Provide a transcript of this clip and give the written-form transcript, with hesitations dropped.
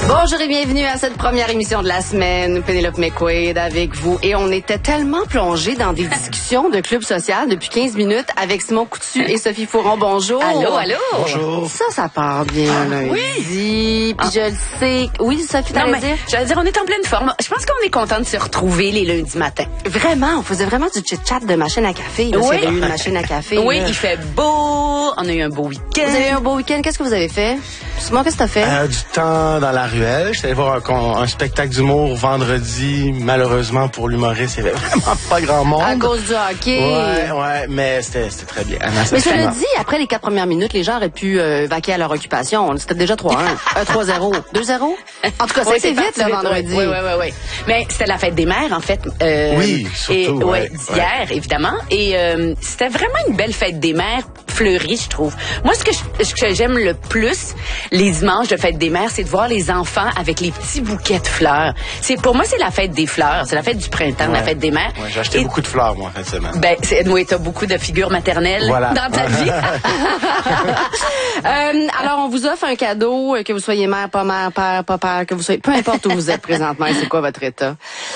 Bonjour et bienvenue à cette première émission de la semaine. Pénélope McQuaid avec vous. Et on était tellement plongés dans des discussions de club social depuis 15 minutes avec Simon Coutu et Sophie Fouron. Bonjour. Allô, allô. Bonjour. Ça part bien lundi. Oui. Puis je le sais. Oui, Sophie, t'allais dire? J'allais dire, on est en pleine forme. Je pense qu'on est content de se retrouver les lundis matins. Vraiment, on faisait vraiment du chit-chat de machine à café. Là, Oui. s'il y avait eu une machine à café. Oui, là. il fait beau. On a eu un beau week-end. Vous avez eu un beau week-end. Qu'est-ce que vous avez fait? Simon, qu'est-ce que t'as fait? Du temps dans la ruelle. J'étais allé voir un spectacle d'humour vendredi. Malheureusement, pour l'humoriste, il y avait vraiment pas grand monde. À cause du hockey. Ouais, mais c'était très bien. Mais je te le dis, après les 4 premières minutes, les gens auraient pu vaquer à leur occupation. C'était déjà 3-1, 3-0, 2-0. En tout cas, c'était vite le vendredi. Oui. Mais c'était la fête des mères, en fait. Oui, surtout. D'hier, évidemment. Et c'était vraiment une belle fête des mères fleurie, je trouve. Moi, ce que j'aime le plus, les dimanches de fête des mères, c'est de voir les enfants avec les petits bouquets de fleurs. Pour moi, c'est la fête des fleurs. C'est la fête du printemps, la fête des mères. Ouais, j'ai acheté beaucoup de fleurs, moi, en fin de semaine. Oui, t'as beaucoup de figures maternelles dans ta vie. Alors, on vous offre un cadeau, que vous soyez mère, pas père, que vous soyez, peu importe où vous êtes présentement, c'est quoi votre état.